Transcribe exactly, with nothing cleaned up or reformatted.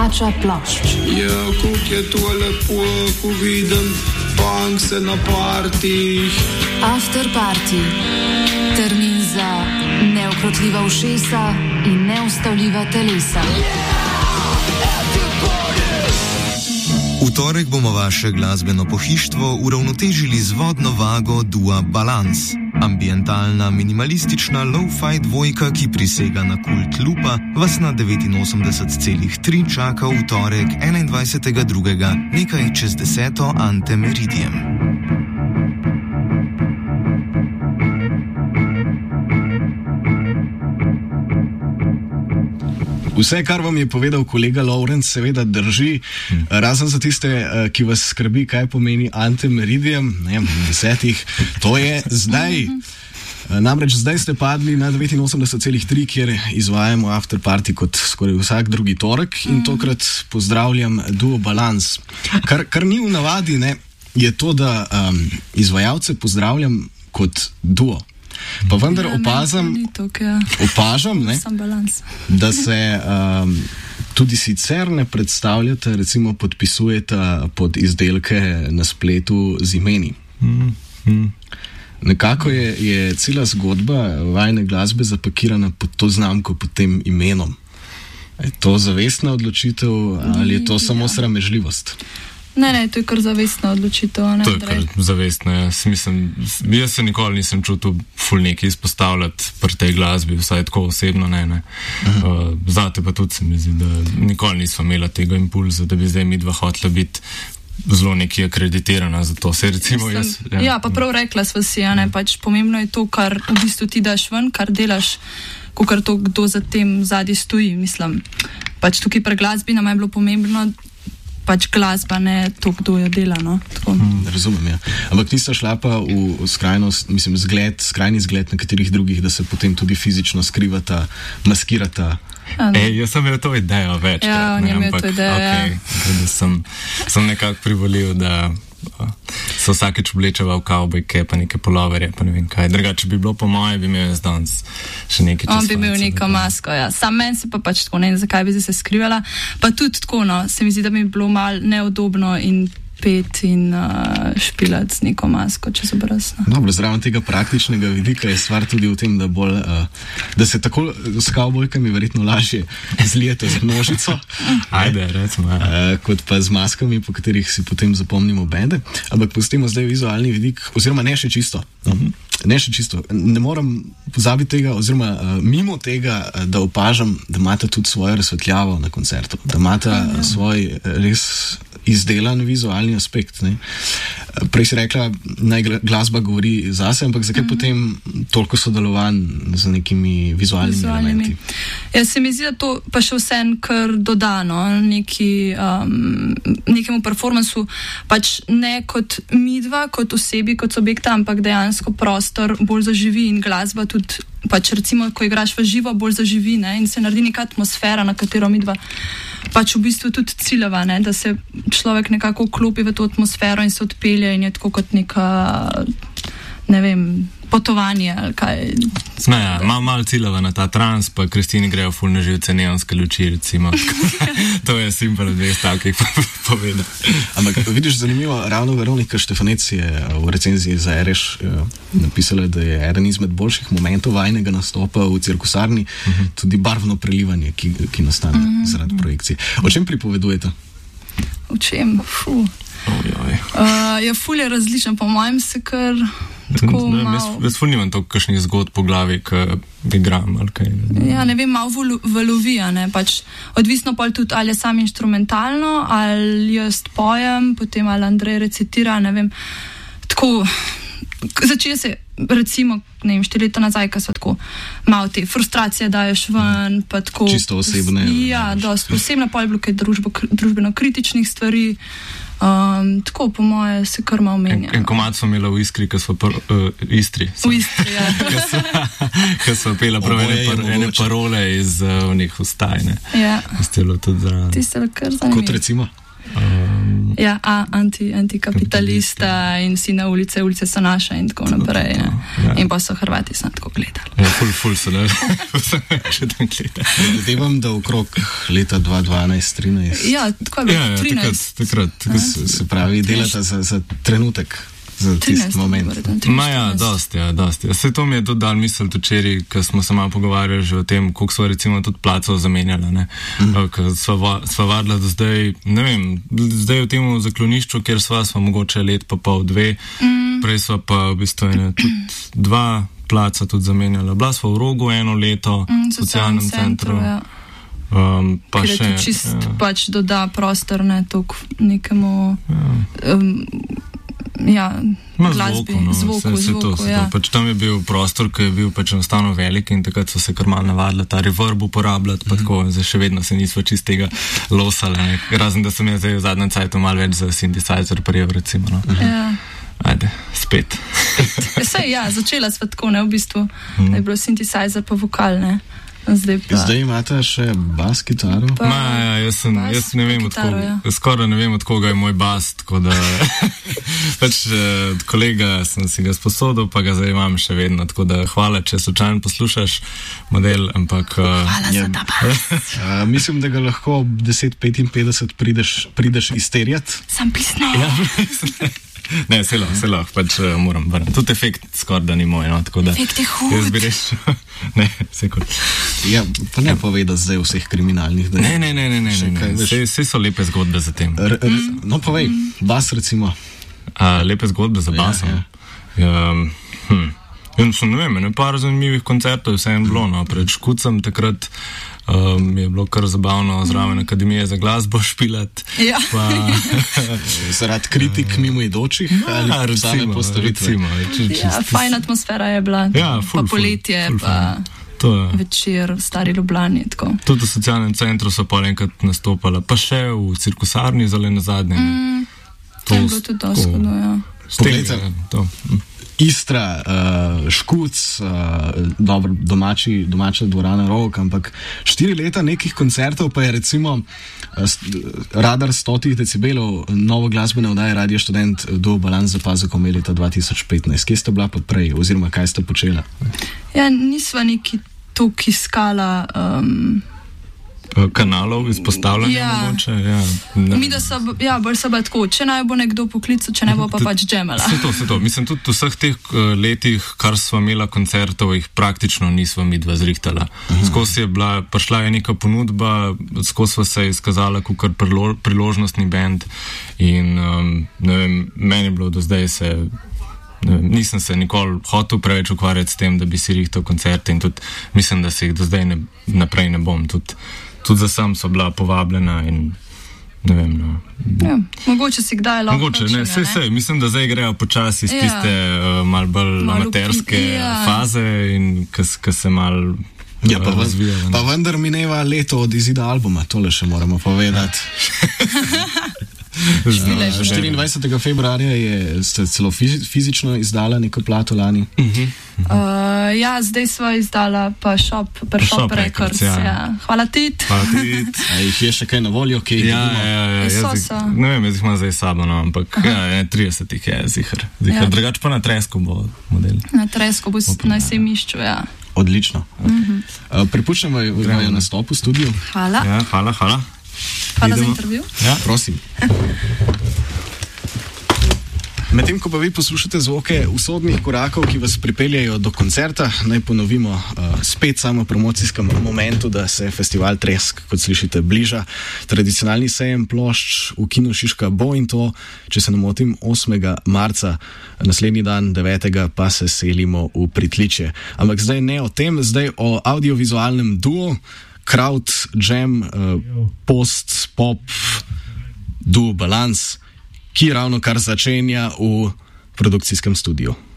Izdavača plošč. Ja, kako je to lepo, ko vidim punkse na partih. After Party. Termin za neukrotljiva ušesa in neustavljiva telesa. V torek bomo vaše glasbeno pohištvo uravnotežili z vodno vago dua Balance. Ambientalna, minimalistična lo-fi dvojka, ki prisega na kult lupa, vas na devetinosemdeset celih tri čaka v torek enaindvajsetega drugega nekaj čez deseto Ante Meridiem. Vse, kar vam je povedal kolega Lovrenc, seveda drži, hmm. razen za tiste, ki vas skrbi, kaj pomeni Ante Meridiem, ne vem, desetih, to je zdaj. Namreč zdaj ste padli na devetinosemdeset celih tri, kjer izvajamo After Party kot skoraj vsak drugi torek in tokrat pozdravljam duo Balance. Kar, kar ni v navadi, ne, je to, da um, izvajalce pozdravljam kot duo. Pa vendar ja, opazam, ne, tok, ja. opažam, ne, da se um, tudi sicer ne predstavljate, recimo podpisujete pod izdelke na spletu z imeni. Mm, mm. Nekako je, je cela zgodba vajne glasbe zapakirana pod to znamko, pod tem imenom. Je to zavestna odločitev ali je to samo ja. sramežljivost? Ne, ne, to je kar zavestna odločitev. Ne, to je kar zavestna. Jaz, mislim, jaz se nikoli nisem čutil ful nekaj izpostavljati pri tej glasbi, vsaj tako osebno ne. ne. Uh, zate pa tudi se mi zdi, da nikoli nismo imela tega impulza, da bi zdaj mi dva hotela biti zelo nekaj akreditirana za to. Se recimo mislim, jaz... Ja, ja, pa prav rekla sva si, ja, ne, pač pomembno je to, kar v bistvu ti daš ven, kar delaš, kakor to, kdo za tem zadnji stoji, mislim. Pač tukaj pri glasbi nam je bilo pomembno pač glasba, ne to, kdo jo dela, no. Hmm, razumem, ja. Ampak nista šla pa v, v skrajnost, mislim, zgled, skrajni zgled nekaterih drugih, da se potem tudi fizično skrivata, maskirata. Ej, jaz sem imel to idejo več. Ja, on je imel to idejo, okay, ja. Da sem, sem nekako privolil, da se vsakeč oblečeva v kavbojke, pa neke poloverje, pa ne vem kaj. Drugače bi bilo po moje, bi imel jaz danes še nekaj časa. On bi imel neko masko, ja. Sam meni se pa pač tako, ne vem, zakaj bi se skrivala. Pa tudi tako, no, se mi zdi, da mi je bilo mal neudobno in pet in uh, špilat z neko masko čez obraz. No. Dobro, zraven tega praktičnega vidika je stvar tudi v tem, da, bolj, uh, da se tako s kavbojkami verjetno lažje zlijete z množico. Ajde, recimo. Ja. Uh, kot pa z maskami, po katerih si potem zapomnimo bende. Ampak pustimo zdaj vizualni vidik, oziroma ne še čisto. No? Ne še čisto. Ne moram pozabiti tega, oziroma uh, mimo tega, uh, da opažam, da imate tudi svojo razsvetljavo na koncertu. Da imate uh, svoj uh, res izdelan vizualni aspekt. Ne? Prej si rekla, naj glasba govori zase, ampak zakaj mm-hmm. potem toliko sodelovanj z nekimi vizualnimi, vizualnimi elementi? Ja, se mi zdi, da to pa še vsem kar dodano, neki, um, nekemu performansu, pač ne kot midva, kot osebi, kot subjekta, ampak dejansko prostor bolj zaživi in glasba tudi, pač recimo, ko igraš v živo, bolj zaživi, ne? In se naredi neka atmosfera, na katero midva pač v bistvu tudi ciljava, ne? Da se človek nekako vklopi v to atmosfero in se odpelje in je tako kot neka, ne vem, potovanje ali kaj. Ne, ja, malo mal ciljava na ta trans, pa Kristini grejo ful na živce neonske luči, recimo. To je simpel dveh stavkih povedal. Ampak vidiš, zanimivo, ravno Veronika Štefanec je v recenziji za Ereš napisala, da je eden izmed boljših momentov vajnega nastopa v cirkusarni uh-huh. tudi barvno prelivanje, ki, ki nastane uh-huh. zaradi projekcije. O čem pripovedujete? O čem? Fu. Uh, ja, ful je različen, po mojem se kar tako ne, mal... Jaz, jaz ful nimam toliko kakšnih zgodb po glavi, ki igram ali kaj. Ja, ne vem, malo valovija, ne, pač odvisno pol tudi, ali je sam inštrumentalno, ali jaz pojem, potem ali Andrej recitira, ne vem, tako, začeje se, recimo, ne vem, štiri leta nazaj, ko so tako malo te frustracije daješ ven, pa tako... Čisto osebne. Ja, dosti osebne, pol je bilo kaj družbo, družbeno kritičnih stvari. Um, tako, po moje, se kar malo menja. En, en komad smo imeli v Iskri, ko smo pr, uh, Istri. V Istri, ja. Ko smo pela prav ene, par, ene parole iz uh, onih ustaj, ne. Ja. Tistelo tudi za... Tistelo kar zanimivo. Kot recimo? Um, Ja, a, anti, antikapitalista in si na ulice, ulice so naše in tako naprej. To, to, to, ja. In pa so Hrvati sem tako gledali. Ja, ful, ful so, ne? Še tam gledali. Vedevam, da okrog leta dva tisoč dvanajst trinajst. Ja, tako je bilo. Ja, ja, trinajst. Takrat, takrat. Se, se pravi, delata za, za trenutek. Za tisti moment. Ma ja, dosti, ja, dosti. Vse to mi je tudi dal misel včeraj, ko smo se malo pogovarjali že o tem, koliko so recimo tudi placov zamenjala, ne. Mm. Ko sva, sva vadila do zdaj, ne vem, zdaj v tem zaklonišču, kjer sva, sva mogoče let pa pol dve, mm. prej sva pa v bistvu ene, tudi dva placa tudi zamenjala. Bila sva v Rogu eno leto, mm, v socialnem centru. centru ja. Um, pa ker še, je to čist ja. pač doda prostor, ne, tok nekemu ja. Um, ja, glasbi, zvoku, no, zvoku, se, se zvoku, to, se ja. to. Pač tam je bil prostor, ki je bil pač enostavno velik in takrat so se kar malo navadili ta reverb uporabljati, pa mm. tako, zdaj še vedno se nismo čist tega losali, ne. Razen da sem jaz zdaj v zadnjem cajtu malo več za synthesizer prijel, recimo, no. Mm. Ja. Ajde, spet. Sej, ja, začela sva tako, ne, v bistvu, mm. da je bilo synthesizer pa vokal, ne. Zdaj, pa. Zdaj imate še bas kitaro? Pa, Ma, ja, jaz, sem, bas, jaz ne vem, kitaro, od koga, ja. skoraj ne vem, od koga je moj bas, tako da pač od kolega sem si ga sposodil, pa ga zdaj imam še vedno, tako da hvala, če slučajno poslušaš model, ampak... Hvala uh, za ta bas. uh, mislim, da ga lahko ob deset petinpetdeset prideš, prideš izterjat. Sam pisne. Ja, ne, se lahko, se lahko, pač uh, moram vrniti. Tudi efekt skoraj da ni moj, no, tako da... Efekt je hud. Jaz bi rešil, ne, sekund. Ja, pa ne poveda zdaj vseh kriminalnih. Ne, ne, ne, ne, ne, ne, ne. Vse so lepe zgodbe za tem. R, r, no, povej, mm. bas recimo. A, lepe zgodbe za basom? Ja, ja. Ja, hm. Ja, ne vem, ne par zanimivih koncertov, vse je bilo, no, pred Škucem takrat Um, je bilo kar zabavno zraven Akademije za glasbo špilat. Ja. Pa, zaradi kritik mimo idočih no, ali same postavitve. Ja, fajn atmosfera je bila. Ja, ful, pa poletje, ful, ful, pa to je. Večer v Stari Ljubljani. Tako. Tudi v socialnem centru so pa enkrat nastopala, pa še v cirkusarni zale na zadnje. Mm, to je bilo tudi dosti, ja. Poglejte, to. Istra, uh, Škuc, uh, dobro, domači, domača dvorana Rog, ampak štiri leta nekih koncertov pa je recimo uh, Radar stotih decibelov, novo glasbene oddaje Radio Študent do Balans za pazukom je leta dva tisoč petnajst. Kje ste bila pa prej oziroma kaj ste počela? Ja, nisva neki tukaj iskala... Um, kanalov izpostavljanja ja. mogoče, ja. Mi da so, ja, bolj so bila tako, če naj bo nekdo poklical, če ne bo pa pač džemala. Se to, se to. Mislim, tudi v vseh teh uh, letih, kar sva imela koncertov, jih praktično nisva midva zrihtala. Uh-huh. Skozi je bila, prišla je neka ponudba, skozi sva se izkazala kot kar prilo, priložnostni band in um, ne vem, meni je bilo do zdaj se nisem se nikoli hotel preveč ukvarjati s tem, da bi si rihtal koncerte in tudi mislim, da se jih do zdaj ne, naprej ne bom. Tudi, tudi za sam so bila povabljena in ne vem, no. Ja, mogoče si kdaj lahko. Mogoče, ne, sej, sej. Mislim, da zdaj grejo počasi iz ja. tiste uh, mal bolj mal amaterske ja. faze in ko se mal ja, pa, razvija, pa vendar mineva leto od izida albuma, tole še moramo povedati. štiriindvajsetega februarja je, ste celo fizično izdala neko plato lani. Uh-huh. Uh, ja, zdaj sva izdala pa Shop, pa Shop, shop Records. Ja. Ja. Hvala Tit. Hvala Tit. A jih je še kaj na voljo? Okay, ja, ja, ja, ja. So, jih, so. Ne vem, jaz jih imam zdaj sabo, no, ampak ja, ja, trideset jih je, zihar. zihar. Ja. Drugač pa na Tresku bo model. Na Tresku bo na Semišču, ja. Odlično. Uh-huh. Uh, Prepuščam vaju nastop v studiu. Hvala. Ja, hvala, hvala. Hvala Idemo. Za intervju. Ja, prosim. Medtem, ko pa vi poslušate zvoke usodnih korakov, ki vas pripeljajo do koncerta, naj ponovimo uh, spet samo promocijskem momentu, da se festival Tresk, kot slišite, bliža. Tradicionalni sejem plošč v Kinu Šiška bo in to, če se ne motim, osmega marca, naslednji dan devetega pa se selimo v Pritličje. Ampak zdaj ne o tem, zdaj o audiovizualnem duo, crowd, jam, uh, post, pop, duo Balans, ki ravno kar začenja v produkcijskem studiu.